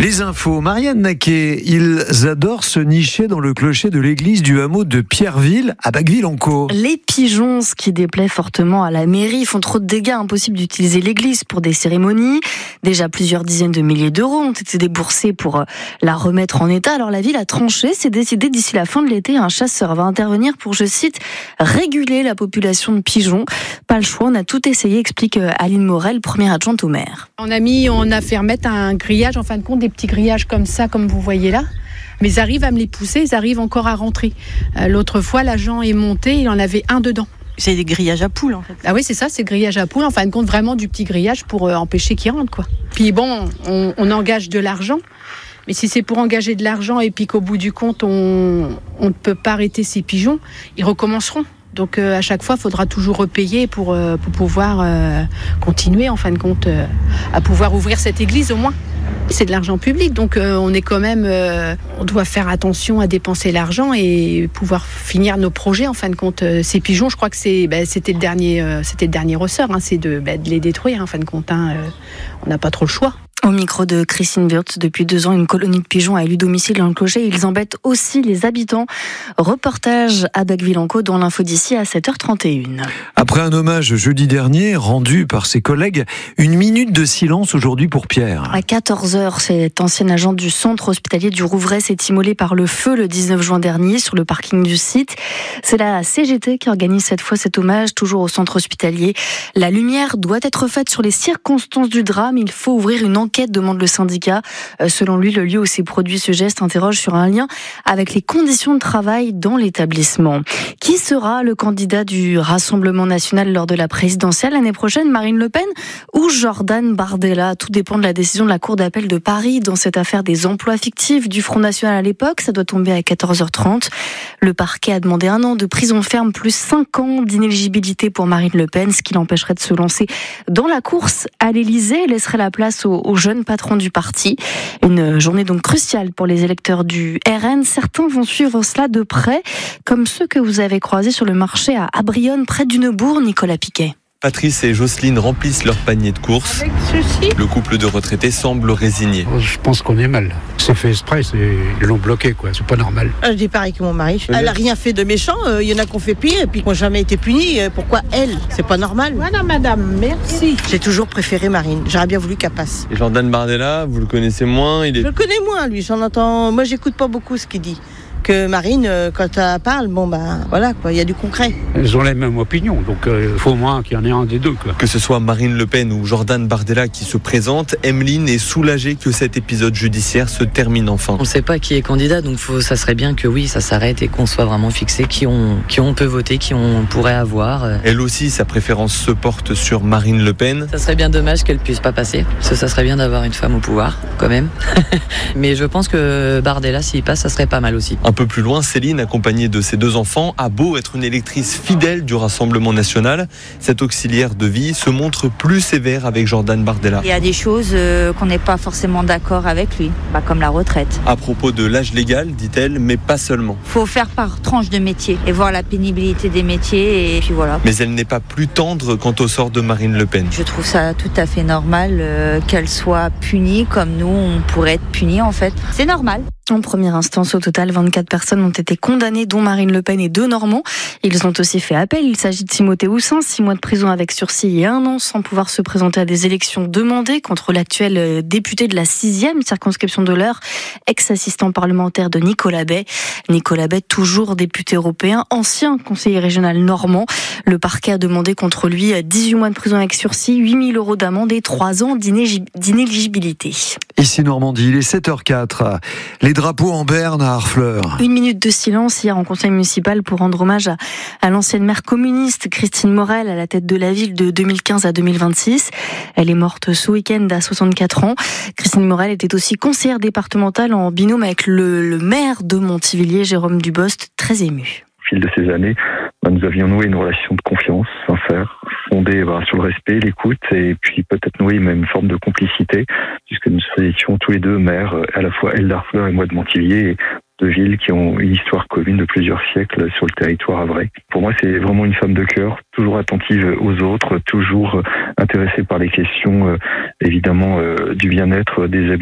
Les infos, Marianne Naquet, ils adorent se nicher dans le clocher de l'église du hameau de Pierreville à Bacqueville-en-Caux. Les pigeons, ce qui déplaît fortement à la mairie, font trop de dégâts, impossible d'utiliser l'église pour des cérémonies. Déjà plusieurs dizaines de milliers d'euros ont été déboursés pour la remettre en état. Alors la ville a tranché, c'est décidé d'ici la fin de l'été, un chasseur va intervenir pour, je cite, réguler la population de pigeons. Pas le choix, on a tout essayé, explique Aline Morel, première adjointe au maire. On a fait remettre un grillage, en fin de compte, des petits grillages comme ça, comme vous voyez là. Mais ils arrivent à me les pousser, ils arrivent encore à rentrer. L'autre fois, l'agent est monté, il en avait un dedans. C'est des grillages à poules en fait. Ah oui, c'est ça, c'est grillage à poules, en fin de compte, vraiment du petit grillage pour empêcher qu'ils rentrent, quoi. Puis bon, on engage de l'argent. Mais si c'est pour engager de l'argent et puis qu'au bout du compte, on ne peut pas arrêter ces pigeons, ils recommenceront. Donc à chaque fois, il faudra toujours repayer pour pouvoir continuer, en fin de compte, à pouvoir ouvrir cette église au moins. C'est de l'argent public, donc on est quand même, on doit faire attention à dépenser l'argent et pouvoir finir nos projets. En fin de compte, ces pigeons, je crois que c'était le dernier ressort, c'est de les détruire. En fin de compte, on n'a pas trop le choix. Au micro de Christine Wirtz, depuis 2 ans, une colonie de pigeons a élu domicile dans le clocher. Ils embêtent aussi les habitants. Reportage à Bacqueville-en-Caux dans l'info d'ici à 7h31. Après un hommage jeudi dernier rendu par ses collègues, une minute de silence aujourd'hui pour Pierre. À 14h, cet ancien agent du centre hospitalier du Rouvray s'est immolé par le feu le 19 juin dernier sur le parking du site. C'est la CGT qui organise cette fois cet hommage, toujours au centre hospitalier. La lumière doit être faite sur les circonstances du drame. Il faut ouvrir une enquête, demande le syndicat. Selon lui, le lieu où s'est produit ce geste interroge sur un lien avec les conditions de travail dans l'établissement. Qui sera le candidat du Rassemblement national lors de la présidentielle l'année prochaine, Marine Le Pen ou Jordan Bardella? Tout dépend de la décision de la Cour d'appel de Paris dans cette affaire des emplois fictifs du Front National à l'époque. Ça doit tomber à 14h30. Le parquet a demandé 1 an de prison ferme plus 5 ans d'inéligibilité pour Marine Le Pen, ce qui l'empêcherait de se lancer dans la course à l'Élysée et laisserait la place au jeune patron du parti. Une journée donc cruciale pour les électeurs du RN. Certains vont suivre cela de près, comme ceux que vous avez croisés sur le marché à Abrionne, près du Neubourg, Nicolas Piquet. Patrice et Jocelyne remplissent leur panier de courses. Avec ceci. Le couple de retraités semble résigné. Je pense qu'on est mal. C'est fait exprès, ils l'ont bloqué, quoi. C'est pas normal. Je dis pareil que mon mari. Elle a rien fait de méchant. Il y en a qui ont fait pire et puis qui n'ont jamais été punis. Pourquoi elle? C'est pas normal. Voilà madame, merci. J'ai toujours préféré Marine. J'aurais bien voulu qu'elle passe. Et Jordan Bardella, vous le connaissez moins? Je le connais moins, lui. J'en entends. Moi, j'écoute pas beaucoup ce qu'il dit. Que Marine, quand elle parle, voilà, quoi, il y a du concret. Ils ont les mêmes opinions, donc il faut au moins qu'il y en ait un des deux, quoi. Que ce soit Marine Le Pen ou Jordan Bardella qui se présentent, Emeline est soulagée que cet épisode judiciaire se termine enfin. On ne sait pas qui est candidat, donc ça serait bien que oui, ça s'arrête et qu'on soit vraiment fixé qui on peut voter, qui on pourrait avoir. Elle aussi, sa préférence se porte sur Marine Le Pen. Ça serait bien dommage qu'elle puisse pas passer, parce que ça serait bien d'avoir une femme au pouvoir, quand même. Mais je pense que Bardella, s'il passe, ça serait pas mal aussi. Un peu plus loin, Céline, accompagnée de ses 2 enfants, a beau être une électrice fidèle du Rassemblement national, cette auxiliaire de vie se montre plus sévère avec Jordan Bardella. Il y a des choses qu'on n'est pas forcément d'accord avec lui, comme la retraite. À propos de l'âge légal, dit-elle, mais pas seulement. Il faut faire par tranche de métier et voir la pénibilité des métiers et puis voilà. Mais elle n'est pas plus tendre quant au sort de Marine Le Pen. Je trouve ça tout à fait normal qu'elle soit punie comme nous, on pourrait être punis en fait. C'est normal. En première instance, au total, 24 personnes ont été condamnées, dont Marine Le Pen et 2 Normands. Ils ont aussi fait appel. Il s'agit de Timothée Houssin, 6 mois de prison avec sursis et 1 an sans pouvoir se présenter à des élections demandées contre l'actuel député de la 6e circonscription de l'Eure, ex-assistant parlementaire de Nicolas Bay. Nicolas Bay, toujours député européen, ancien conseiller régional normand. Le parquet a demandé contre lui 18 mois de prison avec sursis, 8 000 € d'amende et 3 ans d'inéligibilité. Ici Normandie, il est 7h04. Les drapeaux en berne à Harfleur. 1 minute de silence hier en conseil municipal pour rendre hommage à l'ancienne maire communiste Christine Morel à la tête de la ville de 2015 à 2026. Elle est morte ce week-end à 64 ans. Christine Morel était aussi conseillère départementale en binôme avec le maire de Montivilliers, Jérôme Dubost, très ému. Au fil de ces années, nous avions noué une relation de confiance sincère, fondée sur le respect, l'écoute et puis peut-être noué même une forme de complicité, puisque nous étions tous les 2 maires, à la fois elle d'Harfleur et moi de Montivilliers, 2 villes qui ont une histoire commune de plusieurs siècles sur le territoire havrais. Pour moi, c'est vraiment une femme de cœur, toujours attentive aux autres, toujours intéressée par les questions, évidemment, du bien-être des habitants.